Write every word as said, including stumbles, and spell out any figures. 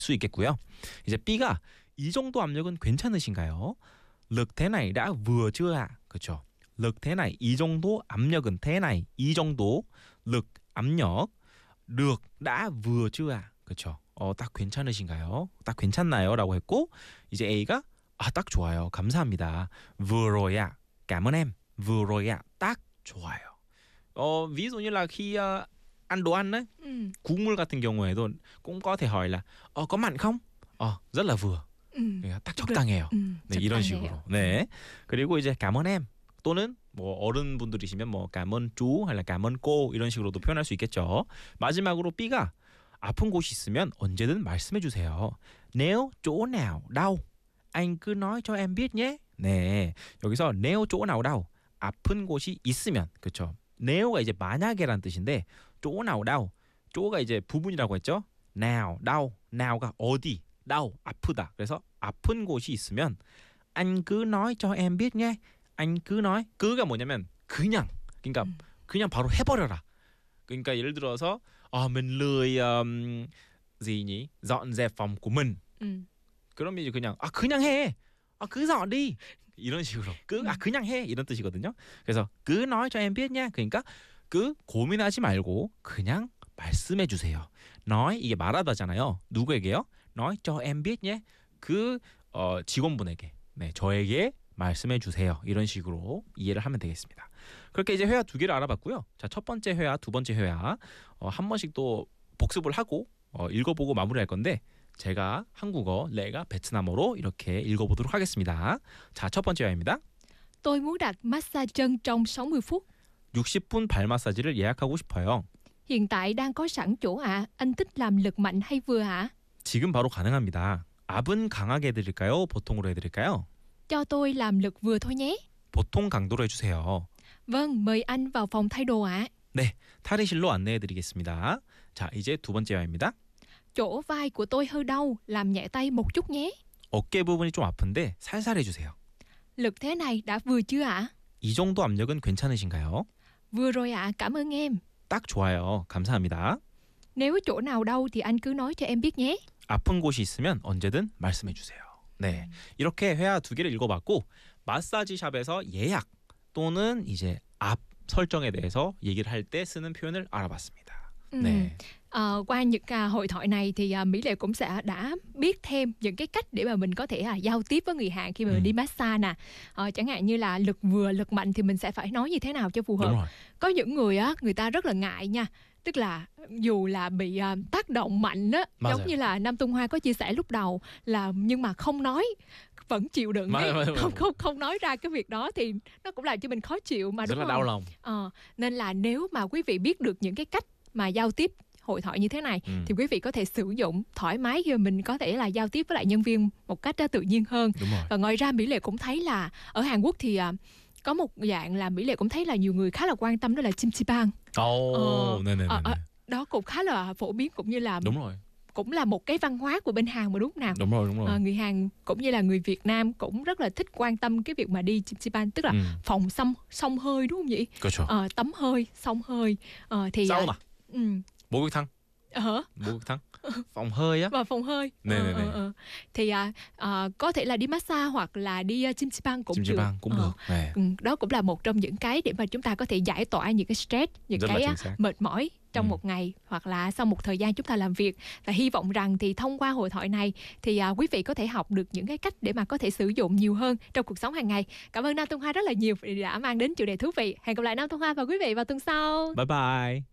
수 있겠고요. 이제 B가 이 정도 압력은 괜찮으신가요? lực thế này đã vừa chưa ạ? 그렇죠. lực thế này 이 정도 압력은 thế này 이 정도 lực 압력 được đã vừa chưa ạ? 그렇죠. 어, 딱 괜찮으신가요? 딱 괜찮나요?라고 했고 이제 A가 아, 딱 좋아요. 감사합니다. vừa rồi ạ. cảm ơn em. vừa rồi ạ. 딱 좋아요. 어, ví dụ như là khi uh, ăn đồ ăn đấy, ừ. 국물 같은 경우에도 cũng có thể hỏi là 어, có mặn không? 어, rất là vừa. 음. 딱 적당해요. 음, 네, 이런 식으로. 네. 그리고 이제 cảm ơn em 또는 뭐 어른분들이시면 뭐 cảm ơn chú hay là cảm ơn cô 이런 식으로도 표현할 수 있겠죠. 마지막으로 B가 아픈 곳이 있으면 언제든 말씀해 주세요. nếu chỗ nào đau anh cứ nói cho em biết nhé. 네. 여기서 nếu chỗ nào đau 아픈 곳이 있으면 그렇죠. neo가 이제 만약에란 뜻인데 chỗ nào đau 쪼가 이제 부분이라고 했죠. nào đau now가 어디 đau 아프다. 그래서 아픈 곳이 있으면 anh cứ nói cho em biết nhé. anh cứ nói 그가 뭐냐면 그냥 그러니까 음. 그냥 바로 해버려라. 그러니까 예를 들어서 아, mình lười um, gì nhỉ? dọn dẹp phòng của mình. 음. 그러면 이제 그냥 아 그냥 해. 아 cứ dọn đi. 이런 식으로 그, 아 그냥 해 이런 뜻이거든요. 그래서 cứ nói cho em biết nhé. 그러니까 그 고민하지 말고 그냥 말씀해 주세요. nói 이게 말하다잖아요. 누구에게요? nói cho em biết nhé. 그 어, 직원분에게 네 저에게 말씀해 주세요. 이런 식으로 이해를 하면 되겠습니다. 그렇게 이제 회화 두 개를 알아봤고요. 자, 첫 번째 회화, 두 번째 회화 어, 한 번씩 또 복습을 하고 어, 읽어보고 마무리할 건데 제가 한국어, 레가 베트남어로 이렇게 읽어보도록 하겠습니다. 자, 첫 번째 회화입니다. Tôi muốn đặt massage chân trong sáu mươi phút. 육십 분 발 마사지를 예약하고 싶어요. Hiện tại đang có sẵn chỗ ạ. Anh thích làm lực mạnh hay vừa ạ? 지금 바로 가능합니다. 압은 강하게 해드릴까요? 보통으로 해드릴까요? Cho tôi làm lực vừa thôi nhé. 보통 강도로 해주세요. Vâng, mời anh vào phòng thay đồ ạ. 네, 탈의실로 안내해드리겠습니다. 자, 이제 두 번째 회화입니다. Chỗ vai của tôi hơi đau, làm nhẹ tay một chút nhé. 어깨 부분이 좀 아픈데 살살 해주세요. Lực thế này đã vừa chưa ạ? 이 정도 압력은 괜찮으신가요? Vừa rồi ạ, cảm ơn em. 딱 좋아요. 감사합니다. Nếu chỗ nào đau thì anh cứ nói cho em biết nhé. 아픈 곳이 있으면 언제든 말씀해주세요. 네, 이렇게 회화 두 개를 읽어봤고 마사지 샵에서 예약 또는 이제 앞 설정에 대해서 얘기를 할 때 쓰는 표현을 알아봤습니다. Ừ. 네. Ờ, qua những à, hội thoại này thì à, Mỹ Lệ cũng sẽ đã biết thêm những cái cách để mà mình có thể à, giao tiếp với người Hàn khi mà Ừ. mình đi massage nè. Ờ, chẳng hạn như là lực vừa lực mạnh thì mình sẽ phải nói như thế nào cho phù Đúng hợp. rồi. Có những người á, người ta rất là ngại nha. Tức là dù là bị à, tác động mạnh á, 맞아요. giống như là Nam Tung Hoa có chia sẻ lúc đầu là nhưng mà không nói vẫn chịu đựng ấy. 맞아요, 맞아요, không 맞아요. không không nói ra cái việc đó thì nó cũng làm cho mình khó chịu mà rất đúng là không? đau lòng. Ờ, nên là nếu mà quý vị biết được những cái cách mà giao tiếp hội thoại như thế này Ừ. thì quý vị có thể sử dụng thoải mái khi mà mình có thể là giao tiếp với lại nhân viên một cách uh, tự nhiên hơn. Đúng rồi. Và ngoài ra Mỹ Lệ cũng thấy là ở Hàn Quốc thì uh, có một dạng là Mỹ Lệ cũng thấy là nhiều người khá là quan tâm đó là chimchipang. 오, Ờ, 네네네. ờ, ờ, đó cũng khá là phổ biến cũng như là đúng rồi. cũng là một cái văn hóa của bên Hàn mà đúng không nào? đúng rồi, đúng rồi. Ờ, người Hàn cũng như là người Việt Nam cũng rất là thích quan tâm cái việc mà đi chimchipang, tức là Ừ. phòng xông xông hơi đúng không vậy? 그렇죠. Ờ, tắm hơi, xông hơi. Ờ, thì 사우나, ừ, 목욕탕, ờ, 목욕탕, phòng hơi á. và phòng hơi. Nè, Ờ, nè, ờ, nè. ờ. Thì à, à, có thể là đi massage hoặc là đi uh, chimchipang cũng 찜질방 được. cũng Ờ, được. 네. ừ, đó cũng là một trong những cái để mà chúng ta có thể giải tỏa những cái stress, những Rất là cái chính á, xác. mệt mỏi trong Ừ. một ngày hoặc là sau một thời gian chúng ta làm việc. Và hy vọng rằng thì thông qua hội thoại này thì à, quý vị có thể học được những cái cách để mà có thể sử dụng nhiều hơn trong cuộc sống hàng ngày. Cảm ơn Nam Tung Hoa rất là nhiều vì đã mang đến chủ đề thú vị. Hẹn gặp lại Nam Tung Hoa và quý vị vào tuần sau. Bye bye.